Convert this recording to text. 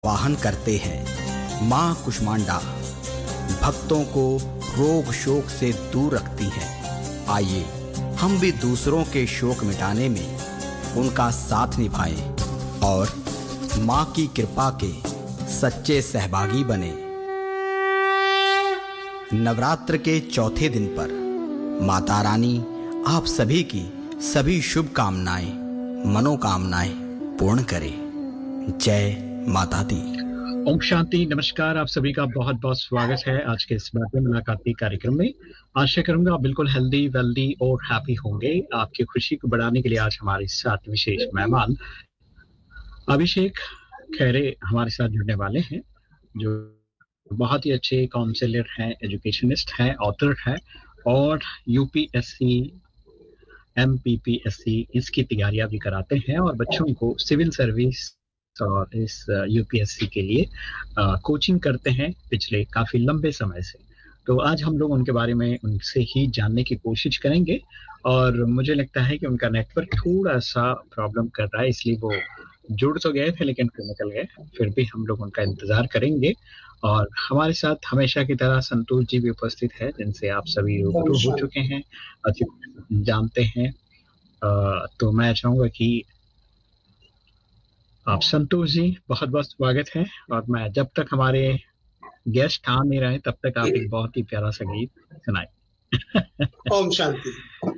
वाहन करते हैं। माँ कुष्मांडा भक्तों को रोग शोक से दूर रखती हैं। आइए हम भी दूसरों के शोक मिटाने में उनका साथ निभाएं और माँ की कृपा के सच्चे सहभागी बने। नवरात्र के चौथे दिन पर माता रानी आप सभी की सभी शुभकामनाएं मनोकामनाएं पूर्ण करे। जय माता दी। ओम शांति। नमस्कार, आप सभी का बहुत बहुत स्वागत है आज के इस बर्थडे मुलाकाती कार्यक्रम में। आशा करूंगा आप बिल्कुल हेल्दी वेल्दी और हैप्पी होंगे। आपकी खुशी को बढ़ाने के लिए आज हमारे साथ विशेष मेहमान अभिषेक खैरे हमारे साथ जुड़ने वाले हैं, जो बहुत ही अच्छे काउंसलर हैं, एजुकेशनिस्ट हैं, ऑथर हैं और यूपीएससी एमपीपीएससी इसकी तैयारियां भी कराते हैं और बच्चों को सिविल सर्विस और इस यूपीएससी के लिए कोचिंग करते हैं पिछले काफी लंबे समय से। तो आज हम लोग उनके बारे में उनसे ही जानने की कोशिश करेंगे और मुझे लगता है कि उनका नेटवर्क थोड़ा सा प्रॉब्लम कर रहा है, इसलिए वो जुड़ तो गए थे लेकिन फिर निकल गए। फिर भी हम लोग उनका इंतजार करेंगे और हमारे साथ हमेशा की तरह संतोष जी भी उपस्थित है, जिनसे आप सभी रूबरू हो चुके हैं, जानते हैं। तो मैं चाहूंगा कि आप संतोष जी बहुत बहुत स्वागत है। और मैं जब तक हमारे गेस्ट आ नहीं रहे तब तक आप एक बहुत ही प्यारा सा गीत सुनाए। ओम शांति।